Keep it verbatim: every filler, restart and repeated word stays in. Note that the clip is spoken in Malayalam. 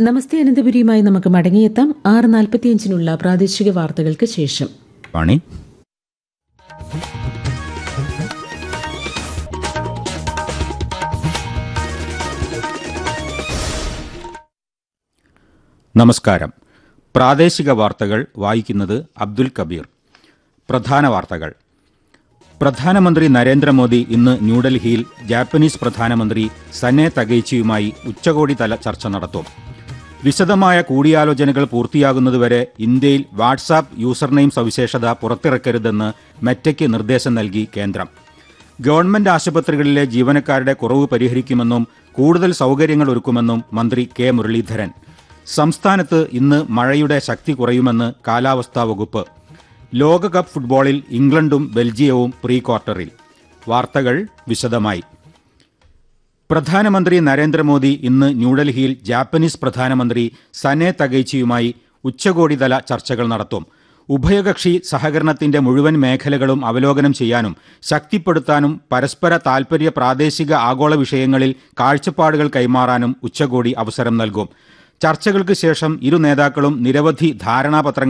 നമസ്തേ അനന്തപുരിയുമായി നമുക്ക് മടങ്ങിയെത്താം ആറ് നാൽപ്പത്തിയഞ്ചിനുള്ള പ്രാദേശിക വാർത്തകൾക്ക് ശേഷം. പണി നമസ്കാരം. പ്രാദേശിക വാർത്തകൾ വായിക്കുന്നത് അബ്ദുൽ കബീർ. പ്രധാന വാർത്തകൾ. പ്രധാനമന്ത്രി നരേന്ദ്രമോദി ഇന്ന് ന്യൂഡൽഹിയിൽ ജാപ്പനീസ് പ്രധാനമന്ത്രി സനെ തകൈച്ചിയുമായി ഉച്ചകോടി തല ചർച്ച നടത്തും. വിശദമായ കൂടിയാലോചനകൾ പൂർത്തിയാകുന്നതുവരെ ഇന്ത്യയിൽ വാട്സാപ്പ് യൂസർനെയിം സവിശേഷത പുറത്തിറക്കരുതെന്ന് മെറ്റയ്ക്ക് നിർദ്ദേശം നൽകി കേന്ദ്രം. ഗവൺമെന്റ് ആശുപത്രികളിലെ ജീവനക്കാരുടെ കുറവ് പരിഹരിക്കുമെന്നും കൂടുതൽ സൗകര്യങ്ങൾ ഒരുക്കുമെന്നും മന്ത്രി കെ മുരളീധരൻ. സംസ്ഥാനത്ത് ഇന്ന് മഴയുടെ ശക്തി കുറയുമെന്ന് കാലാവസ്ഥാ വകുപ്പ്. ലോകകപ്പ് ഫുട്ബോളിൽ ഇംഗ്ലണ്ടും ബെൽജിയവും പ്രീ ക്വാർട്ടറിൽ. വാർത്തകൾ വിശദമായി. പ്രധാനമന്ത്രി നരേന്ദ്രമോദി ഇന്ന് ന്യൂഡൽഹിയിൽ ജാപ്പനീസ് പ്രധാനമന്ത്രി സനെ തകൈച്ചിയുമായി ഉച്ചകോടിതല ചർച്ചകൾ നടത്തും. ഉഭയകക്ഷി സഹകരണത്തിന്റെ മുഴുവൻ മേഖലകളും അവലോകനം ചെയ്യാനും ശക്തിപ്പെടുത്താനും പരസ്പര താൽപര്യ പ്രാദേശിക ആഗോള വിഷയങ്ങളിൽ കാഴ്ചപ്പാടുകൾ കൈമാറാനും ഉച്ചകോടി അവസരം നൽകും. ചർച്ചകൾക്ക് ശേഷം ഇരു നേതാക്കളും നിരവധി ധാരണാപത്രങ്ങൾ